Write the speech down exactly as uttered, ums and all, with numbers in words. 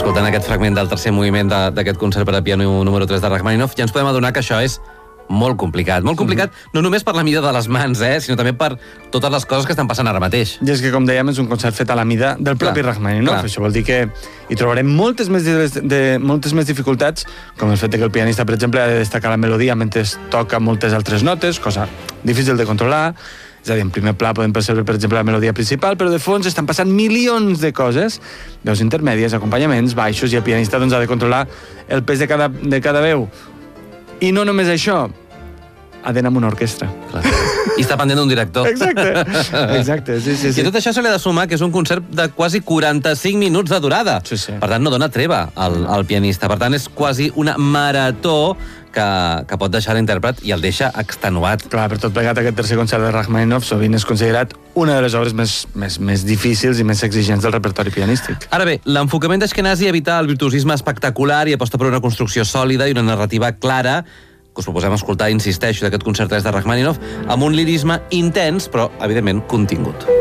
escoltant aquest fragment del tercer moviment d'aquest concert per a piano número tres de Rachmaninoff, ja ens podem adonar que això és molt complicat. Molt complicat, mm-hmm. no només per la mida de les mans, eh, sinó també per totes les coses que estan passant ara mateix. I és que, com dèiem, és un concert fet a la mida del propi clar, Rachmaninoff. Clar. Això vol dir que hi trobarem moltes més, de, de, moltes més dificultats, com el fet que el pianista, per exemple, ha de destacar la melodia mentre toca moltes altres notes, cosa difícil de controlar. És a dir, en primer pla podem percebre, per exemple, la melodia principal, però de fons estan passant milions de coses, veus intermèdies, acompanyaments, baixos, i el pianista doncs, ha de controlar el pes de cada, de cada veu. I no només això, ha d'anar amb una orquestra. Clar. I està pendent d'un director. Exacte, exacte, sí, sí, sí. I tot això se li ha de sumar que és un concert de quasi quaranta-cinc minuts de durada. Sí, sí. Per tant, no dona treva al, al pianista. Per tant, és quasi una marató que, que pot deixar l'intèrpret i el deixa extenuat. Clar, per tot plegat, aquest tercer concert de Rachmaninoff sovint és considerat una de les obres més, més, més difícils i més exigents del repertori pianístic. Ara bé, l'enfocament d'Ashkenazi evita el virtuosisme espectacular i aposta per una construcció sòlida i una narrativa clara, que us proposem escoltar, insisteixo, d'aquest concert tres de Rachmaninoff, amb un lirisme intens, però, evidentment, contingut.